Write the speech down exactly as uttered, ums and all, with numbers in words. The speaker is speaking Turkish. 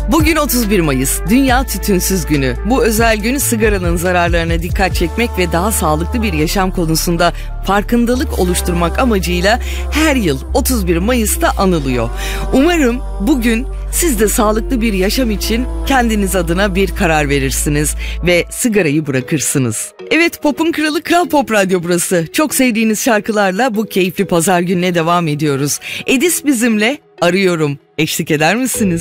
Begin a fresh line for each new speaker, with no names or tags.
Bugün otuz bir Mayıs, Dünya Tütünsüz Günü. Bu özel gün sigaranın zararlarına dikkat çekmek ve daha sağlıklı bir yaşam konusunda farkındalık oluşturmak amacıyla her yıl otuz bir Mayıs'ta anılıyor. Umarım bugün siz de sağlıklı bir yaşam için kendiniz adına bir karar verirsiniz ve sigarayı bırakırsınız. Evet, Pop'un Kralı Kral Pop Radyo burası. Çok sevdiğiniz şarkılarla bu keyifli pazar gününe devam ediyoruz. Edis bizimle, arıyorum. Eşlik eder misiniz?